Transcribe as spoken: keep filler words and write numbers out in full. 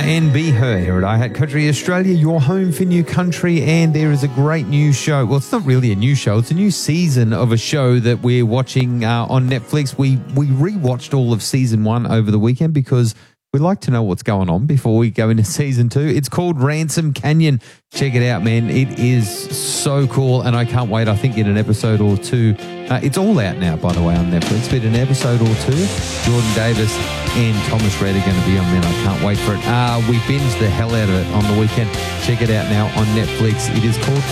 and Be Her here at iHat Country Australia, your home for new country, and there is a great new show. Well, it's not really a new show. It's a new season of a show that we're watching uh, on Netflix. We we rewatched all of season one over the weekend because we like to know what's going on before we go into season two. It's called Ransom Canyon. Check it out, man. It is so cool, and I can't wait. I think in an episode or two, uh, it's all out now, by the way, on Netflix, but in an episode or two, Jordan Davis and Thomas Red are going to be on there. I can't wait for it. Uh, we binged the hell out of it on the weekend. Check it out now on Netflix. It is called